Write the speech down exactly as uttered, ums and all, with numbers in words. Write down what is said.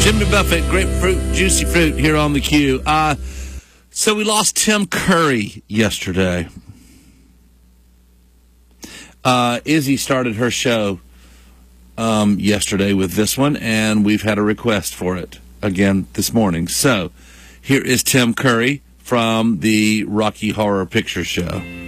Jimmy Buffett, grapefruit, juicy fruit here on the Q. Uh, so we lost Tim Curry yesterday. Uh, Izzy started her show um, yesterday with this one, and we've had a request for it again this morning. So here is Tim Curry from the Rocky Horror Picture Show.